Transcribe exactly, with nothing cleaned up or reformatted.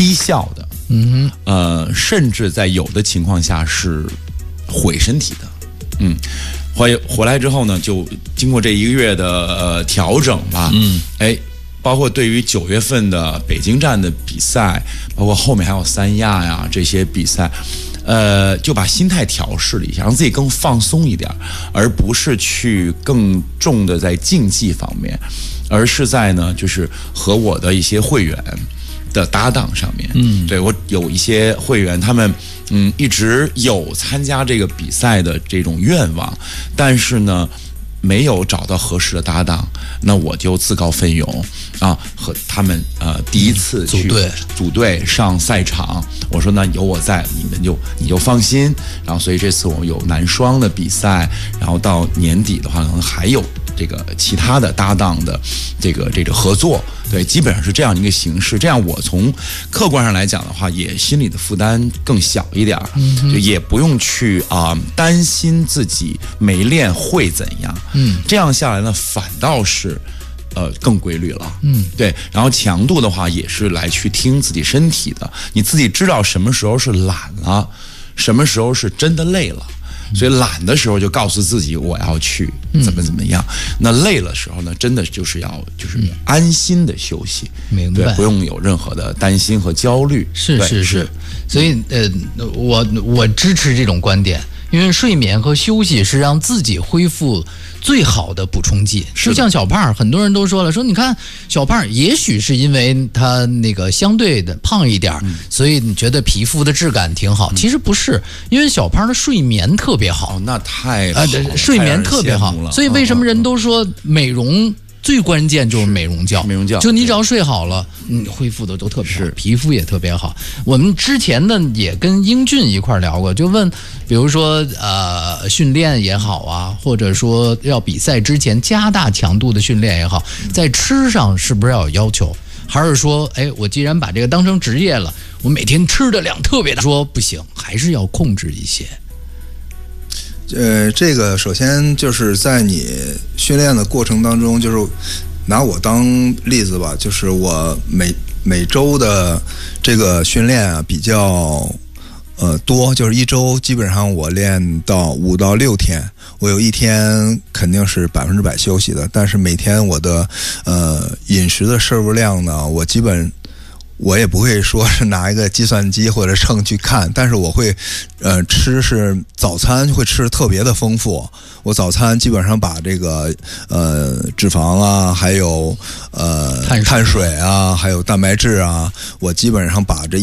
低效的，嗯哼，呃，甚至在有的情况下是毁身体的，嗯。回回来之后呢，就经过这一个月的呃调整吧，嗯，哎，包括对于九月份的北京站的比赛，包括后面还有三亚呀这些比赛，呃，就把心态调试了一下，让自己更放松一点，而不是去更重的在竞技方面，而是在呢，就是和我的一些会员的搭档上面，嗯，对，我有一些会员，他们嗯一直有参加这个比赛的这种愿望，但是呢没有找到合适的搭档，那我就自告奋勇啊，和他们呃第一次去组队组队上赛场，我说呢有我在，你们就你就放心。然后所以这次我们有男双的比赛，然后到年底的话可能还有这个其他的搭档的这个这个合作，对，基本上是这样一个形式。这样我从客观上来讲的话，也心里的负担更小一点，嗯，就也不用去啊、呃、担心自己没练会怎样，嗯，这样下来呢，反倒是呃更规律了，嗯，对。然后强度的话，也是来去听自己身体的，你自己知道什么时候是懒了，什么时候是真的累了。所以懒的时候就告诉自己我要去怎么怎么样，嗯、那累了的时候呢，真的就是要就是安心的休息， 明白， 对，不用有任何的担心和焦虑。 是是是，所以呃，我我支持这种观点，因为睡眠和休息是让自己恢复最好的补充剂。就像小胖，很多人都说了，说你看小胖，也许是因为他那个相对的胖一点，嗯、所以你觉得皮肤的质感挺好。嗯、其实不是，因为小胖的睡眠特别好， 哦、那太好了、 呃，睡眠特别好，所以为什么人都说美容？最关键就是美容觉， 美容觉， 就你只要睡好了，你恢复的都特别好，皮肤也特别好。我们之前呢也跟英俊一块聊过，就问，比如说呃训练也好啊，或者说要比赛之前加大强度的训练也好，在吃上是不是要有要求？还是说，哎，我既然把这个当成职业了，我每天吃的量特别大，说不行，还是要控制一些。 呃，这个首先就是在你训练的过程当中，就是拿我当例子吧，就是我每每周的这个训练啊比较呃多，就是一周基本上我练到五到六天，我有一天肯定是百分之百休息的，但是每天我的呃饮食的摄入量呢，我基本。我也不会说是拿一个计算机或者秤去看，但是我会，呃，吃是早餐会吃特别的丰富。我早餐基本上把这个呃脂肪啊，还有呃碳水啊，还有蛋白质啊，我基本上把这